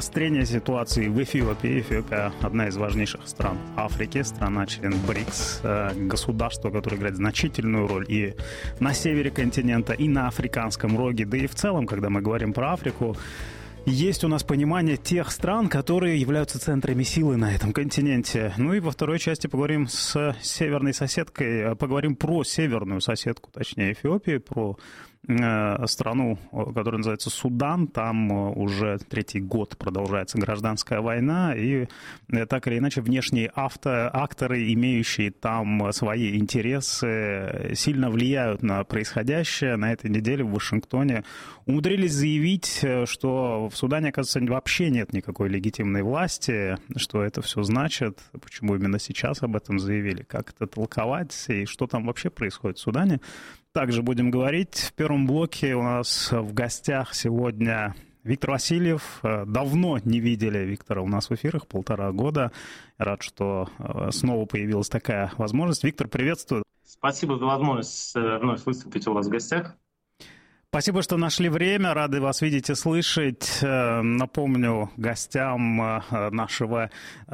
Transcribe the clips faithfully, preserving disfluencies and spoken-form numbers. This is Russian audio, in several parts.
обострение ситуации в Эфиопии. Эфиопия – одна из важнейших стран Африки, страна-член БРИКС, государство, которое играет значительную роль и на севере континента, и на Африканском роге, да и в целом, когда мы говорим про Африку, есть у нас понимание тех стран, которые являются центрами силы на этом континенте. Ну и во второй части поговорим с северной соседкой, поговорим про северную соседку, точнее Эфиопию, про э, страну, которая называется Судан. Там уже третий год продолжается гражданская война, и э, так или иначе внешние авто, акторы, имеющие там свои интересы, сильно влияют на происходящее. На этой неделе в Вашингтоне умудрились заявить, что в Судане, оказывается, вообще нет никакой легитимной власти. Что это все значит? Почему именно сейчас об этом заявили? Как это толковать? И что там вообще происходит в Судане? Также будем говорить. В первом блоке у нас в гостях сегодня Виктор Васильев. Давно не видели Виктора у нас в эфирах, полтора года. Рад, что снова появилась такая возможность. Виктор, приветствую. Спасибо за возможность вновь выступить у вас в гостях. Спасибо, что нашли время. Рады вас видеть и слышать. Напомню, гостям нашего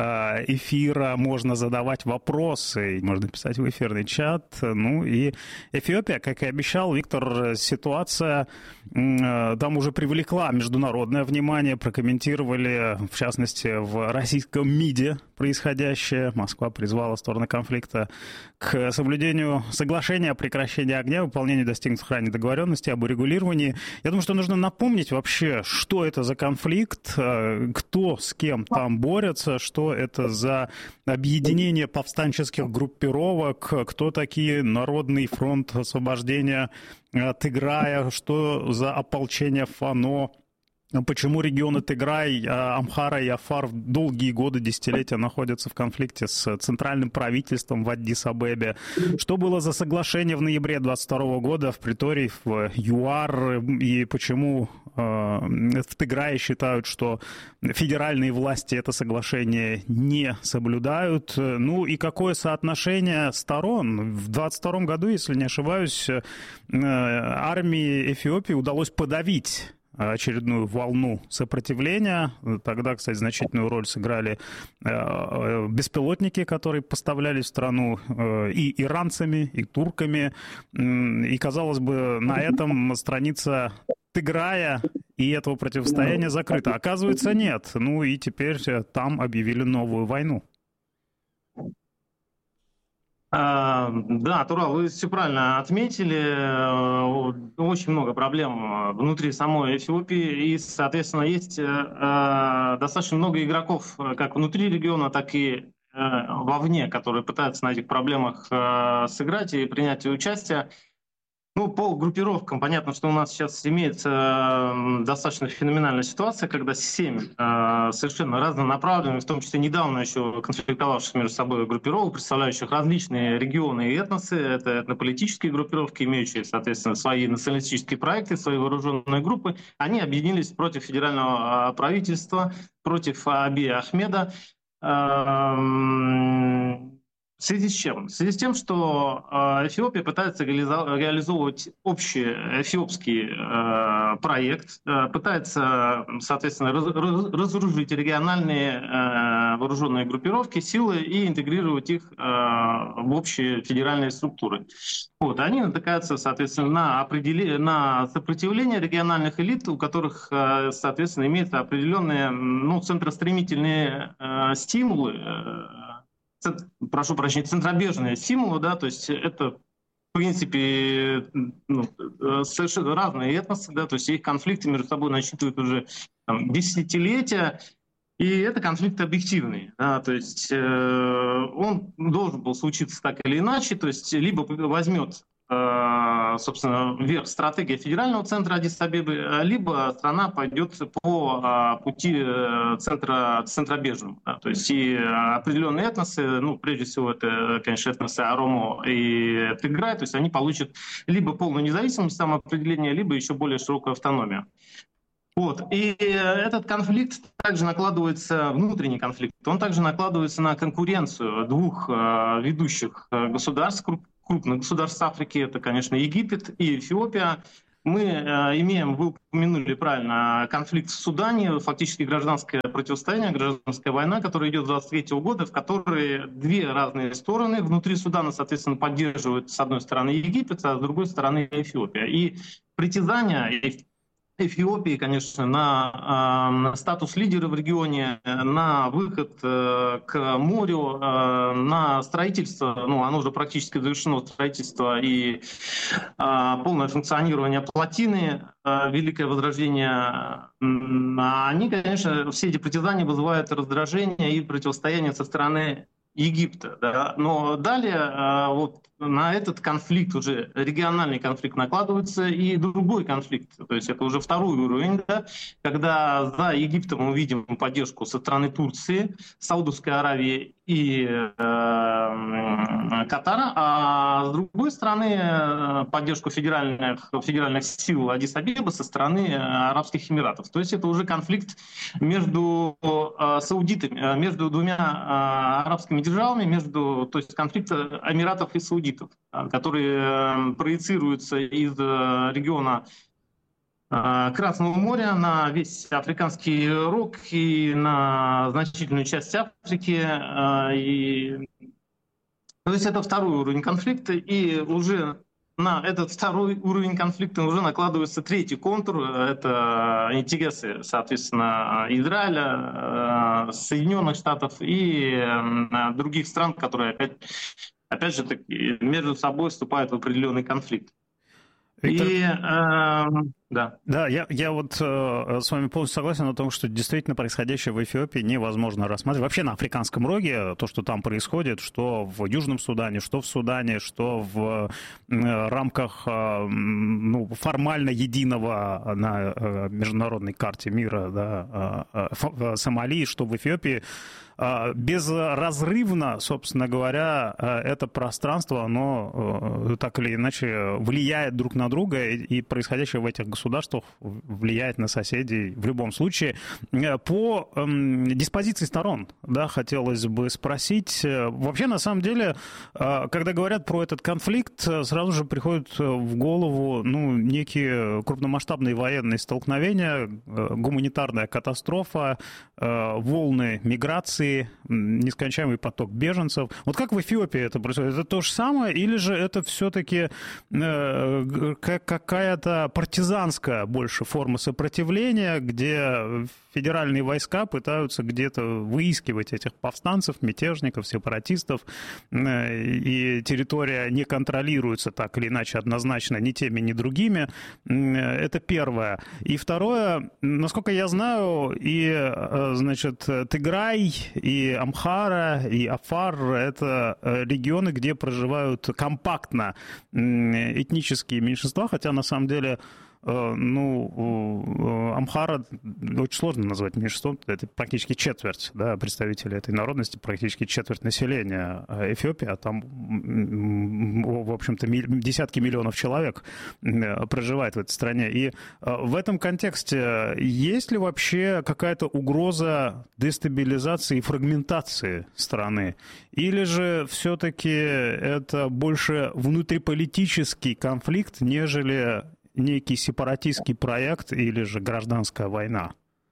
эфира можно задавать вопросы, можно писать в эфирный чат. Ну и Эфиопия, как и обещал Виктор, ситуация там уже привлекла международное внимание. Прокомментировали, в частности, в российском МИДе происходящее. Москва призвала стороны конфликта к соблюдению соглашения о прекращении огня, выполнению достигнутых ранее договоренностей об урегулировании. Я думаю, что нужно напомнить вообще, что это за конфликт, кто с кем там борется, что это за объединение повстанческих группировок, кто такие Народный фронт освобождения Тиграя, что за ополчение Фано. Почему регионы Тиграй, Амхара и Афар долгие годы, десятилетия находятся в конфликте с центральным правительством в Аддис-Абебе? Что было за соглашение в ноябре двадцать второго года в Притории, в ЮАР? И почему э, в Тиграе считают, что федеральные власти это соглашение не соблюдают? Ну и какое соотношение сторон? В двадцать втором году, если не ошибаюсь, э, армии Эфиопии удалось подавить очередную волну сопротивления. Тогда, кстати, значительную роль сыграли беспилотники, которые поставлялись в страну и иранцами, и турками. И, казалось бы, на этом страница Тиграя и этого противостояния закрыта. Оказывается, нет. Ну и теперь там объявили новую войну. Да, Турал, вы все правильно отметили. Очень много проблем внутри самой Эфиопии. И, соответственно, есть достаточно много игроков как внутри региона, так и вовне, которые пытаются на этих проблемах сыграть и принять участие. Ну, по группировкам понятно, что у нас сейчас имеется достаточно феноменальная ситуация, когда семь э, совершенно разнонаправленных, в том числе недавно еще конфликтовавших между собой группировок, представляющих различные регионы и этносы, это этнополитические группировки, имеющие, соответственно, свои националистические проекты, свои вооруженные группы, они объединились против федерального правительства, против Абия Ахмеда. Э, В связи с чем? В связи с тем, что Эфиопия пытается реализовывать общий эфиопский э, проект, э, пытается, соответственно, раз, разоружить региональные э, вооруженные группировки, силы и интегрировать их э, в общие федеральные структуры. Вот, они натыкаются, соответственно, на, определение, на сопротивление региональных элит, у которых, э, соответственно, имеются определенные, ну, центростремительные э, стимулы, э, прошу прощения, центробежные стимулы, да, то есть это, в принципе, ну, совершенно разные этносы, да, то есть их конфликты между собой насчитывают уже там, десятилетия, и это конфликт объективный, да, то есть э, он должен был случиться так или иначе, то есть либо возьмет, э, собственно, вверх стратегия федерального центра Аддис-Абебы, либо страна пойдет по э, пути э, центра, центробежному, да, то есть и определенные этносы, ну, прежде всего, это, конечно, этносы Оромо и Тиграй, то есть они получат либо полную независимость самоопределения, либо еще более широкую автономию. Вот. И этот конфликт также накладывается, внутренний конфликт, он также накладывается на конкуренцию двух э, ведущих государств, крупных государств Африки, это, конечно, Египет и Эфиопия. Мы э, имеем, вы упомянули правильно, конфликт в Судане, фактически гражданское противостояние, гражданская война, которая идет с двадцать третьего года, в которой две разные стороны. Внутри Судана, соответственно, поддерживают с одной стороны Египет, а с другой стороны Эфиопия. И притязания Эфиопии, конечно, на, на статус лидера в регионе, на выход к морю, на строительство, ну, оно уже практически завершено, строительство и полное функционирование плотины, Великое Возрождение, они, конечно, все эти притязания вызывают раздражение и противостояние со стороны Египта. Да? Но далее вот на этот конфликт, уже региональный конфликт, накладывается и другой конфликт. То есть это уже второй уровень, да? Когда за Египтом мы видим поддержку со стороны Турции, Саудовской Аравии и э, Катара, а с другой стороны поддержку федеральных, федеральных сил Аддис-Абебы со стороны Арабских Эмиратов. То есть это уже конфликт между э, саудитами, между двумя э, арабскими державами, между, то есть конфликт Эмиратов и саудитов, которые проецируются из региона Красного моря на весь Африканский рог и на значительную часть Африки. И... То есть это второй уровень конфликта, и уже на этот второй уровень конфликта уже накладывается третий контур. Это интересы, соответственно, Израиля, Соединенных Штатов и других стран, которые опять опять же, таки, между собой вступают в определенный конфликт. Виктор, и, э, да. Да, я, я вот э, с вами полностью согласен о том, что действительно происходящее в Эфиопии невозможно рассматривать. Вообще на Африканском роге, то, что там происходит, что в Южном Судане, что в Судане, что в э, рамках э, ну, формально единого на э, международной карте мира, да, э, э, Сомали, что в Эфиопии, безразрывно, собственно говоря, это пространство, оно так или иначе влияет друг на друга, и происходящее в этих государствах влияет на соседей в любом случае. По диспозиции сторон, да, хотелось бы спросить. Вообще, на самом деле, когда говорят про этот конфликт, сразу же приходят в голову, ну, некие крупномасштабные военные столкновения, гуманитарная катастрофа, волны миграции, нескончаемый поток беженцев. Вот как в Эфиопии это происходит? Это то же самое, или же это все-таки э, какая-то партизанская больше форма сопротивления, где федеральные войска пытаются где-то выискивать этих повстанцев, мятежников, сепаратистов, э, и территория не контролируется так или иначе однозначно ни теми, ни другими. Это первое. И второе, насколько я знаю, и, значит, Тиграй, и Амхара, и Афар — это регионы, где проживают компактно этнические меньшинства, хотя на самом деле, ну, Амхара очень сложно назвать меньшинством, это практически четверть, да, представителей этой народности, практически четверть населения Эфиопии, а там, в общем-то, десятки миллионов человек проживает в этой стране. И в этом контексте есть ли вообще какая-то угроза дестабилизации и фрагментации страны? Или же все-таки это больше внутриполитический конфликт, нежели некий сепаратистский проект или же гражданская война?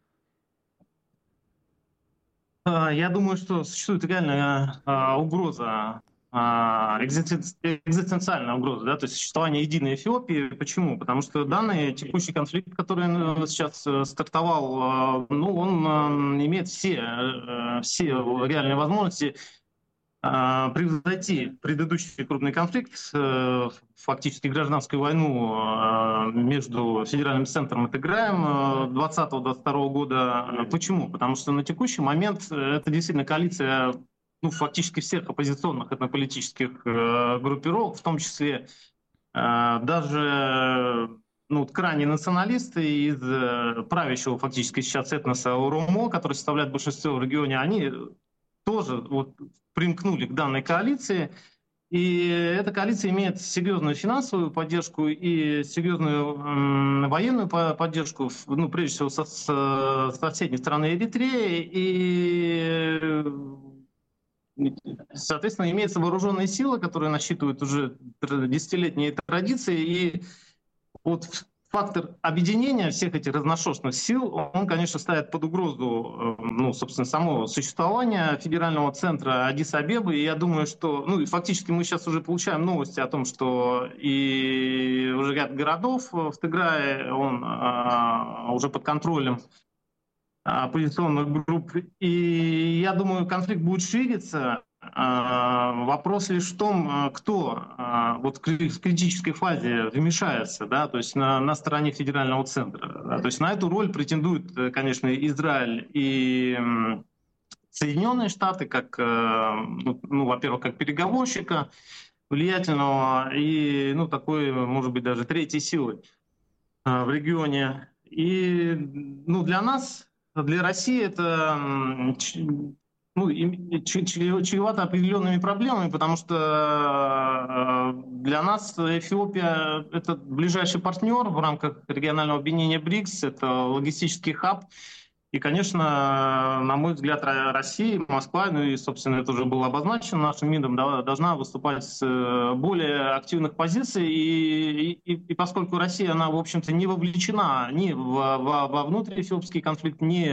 Я думаю, что существует реальная угроза, экзистенциальная угроза, да, то есть существование единой Эфиопии. Почему? Потому что данный текущий конфликт, который сейчас стартовал, ну, он имеет все, все реальные возможности превзойти предыдущий крупный конфликт, фактически гражданскую войну между федеральным центром и Тиграем двадцатого-двадцать второго года. Почему? Потому что на текущий момент это действительно коалиция, ну, фактически всех оппозиционных этнополитических группировок, в том числе даже, ну, крайние националисты из правящего фактически сейчас этноса Оромо, который составляет большинство в регионе, они тоже вот примкнули к данной коалиции. И эта коалиция имеет серьезную финансовую поддержку и серьезную м, военную поддержку, ну, прежде всего, со, с соседней стороны Эритреи. И, соответственно, имеются вооруженные силы, которые насчитывают уже десятилетние традиции. И вот фактор объединения всех этих разношерстных сил, он, конечно, ставит под угрозу, ну, собственно, само существование федерального центра Аддис-Абебы. И я думаю, что, ну, и фактически мы сейчас уже получаем новости о том, что и уже ряд городов в Тиграе, он а, уже под контролем оппозиционных групп. И я думаю, конфликт будет шириться. Вопрос лишь в том, кто вот в критической фазе вмешается, да, то есть на, на стороне федерального центра. Да, то есть на эту роль претендуют, конечно, Израиль и Соединенные Штаты, как, ну, ну во-первых, как переговорщика влиятельного и, ну, такой, может быть, даже третьей силы в регионе. И, ну, для нас, для России это, ну, чревато определенными проблемами, потому что для нас Эфиопия — это ближайший партнер в рамках регионального объединения БРИКС, это логистический хаб. И, конечно, на мой взгляд, Россия, Москва, ну и, собственно, это уже было обозначено нашим МИДом, должна выступать с более активных позиций. И, и, и поскольку Россия, она, в общем-то, не вовлечена ни во, во, во внутриэфиопский конфликт, ни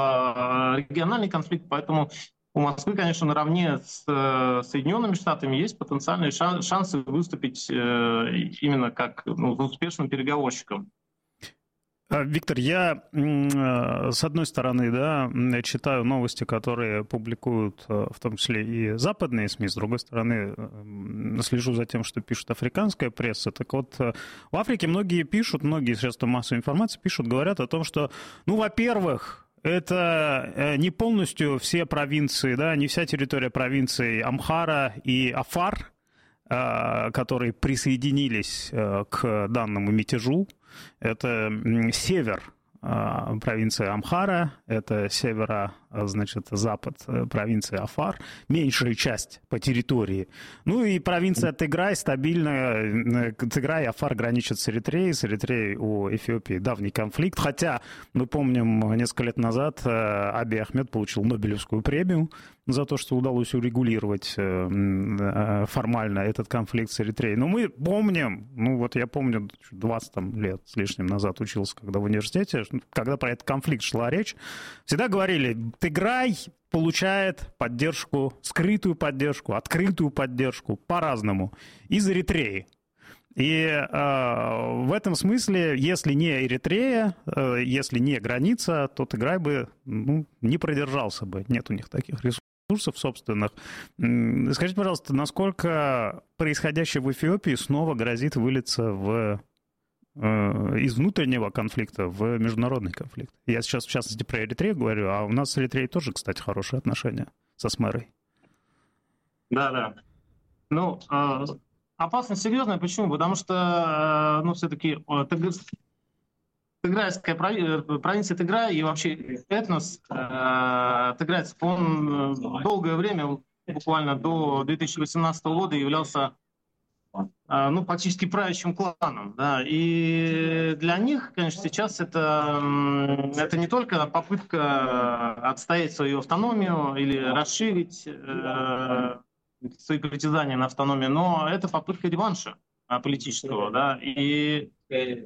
в региональный конфликт, поэтому у Москвы, конечно, наравне с Соединенными Штатами есть потенциальные шансы выступить именно как, ну, успешным переговорщиком. Виктор, я, с одной стороны, да, читаю новости, которые публикуют в том числе и западные СМИ, с другой стороны, слежу за тем, что пишет африканская пресса. Так вот, в Африке многие пишут, многие средства массовой информации пишут, говорят о том, что, ну, во-первых, это не полностью все провинции, да, не вся территория провинций Амхара и Афар, которые присоединились к данному мятежу. Это север провинции Амхара, это северо, значит, запад провинции Афар, меньшая часть по территории. Ну и провинция Тиграй стабильная. Тиграй и Афар граничат с Эритреей. С Эритреей у Эфиопии давний конфликт. Хотя, мы помним, несколько лет назад Абий Ахмед получил Нобелевскую премию за то, что удалось урегулировать формально этот конфликт с Эритреей. Но мы помним, ну вот я помню, двадцать лет с лишним назад учился, когда в университете, когда про этот конфликт шла речь, всегда говорили, Тиграй получает поддержку, скрытую поддержку, открытую поддержку, по-разному, из Эритреи. И э, в этом смысле, если не Эритрея, э, если не граница, то Тиграй бы, ну, не продержался бы. Нет у них таких ресурсов собственных. Скажите, пожалуйста, насколько происходящее в Эфиопии снова грозит вылиться в, э, из внутреннего конфликта в международный конфликт? Я сейчас, в частности, про Эритрею говорю, а у нас с Эритреей тоже, кстати, хорошие отношения со Асмерой. Да, да. Ну, э... опасность серьезная. Почему? Потому что, ну, все-таки Тиграйская провинция Тиграй и вообще этнос э, тиграйцев, он долгое время, буквально до две тысячи восемнадцатого года, являлся, э, ну, практически правящим кланом. Да. И для них, конечно, сейчас это, это не только попытка отстоять свою автономию или расширить э, свои притязания на автономию, но это попытка реванша политического, да, и э,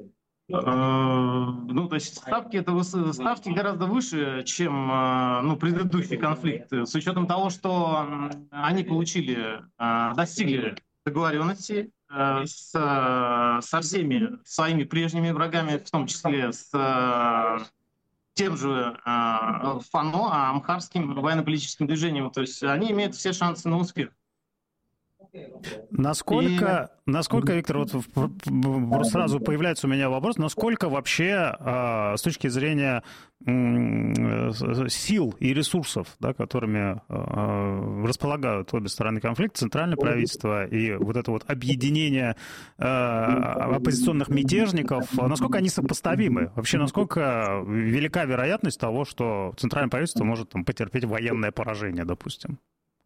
ну, то есть ставки, это, ставки гораздо выше, чем э, ну, предыдущий конфликт, с учетом того, что они получили, э, достигли договоренности э, с, со всеми своими прежними врагами, в том числе с э, тем же э, ФАНО, амхарским военно-политическим движением, то есть они имеют все шансы на успех. Насколько, и... насколько, Виктор, вот сразу появляется у меня вопрос, насколько вообще с точки зрения сил и ресурсов, да, которыми располагают обе стороны конфликта, центральное правительство и вот это вот объединение оппозиционных мятежников, насколько они сопоставимы? Вообще, насколько велика вероятность того, что центральное правительство может там потерпеть военное поражение, допустим?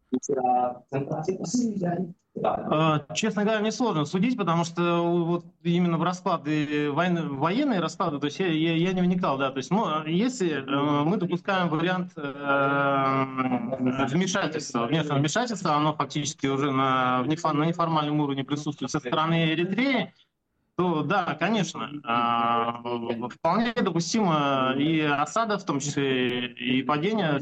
Честно говоря, мне сложно судить, потому что вот именно в расклады, военные, военные расклады, то есть я, я, я не вникал, да, то есть ну, если мы допускаем вариант э, вмешательства, внешнего вмешательства, оно фактически уже на, на неформальном уровне присутствует со стороны Эритреи, то да, конечно, а, вполне допустимо и осада, в том числе и падение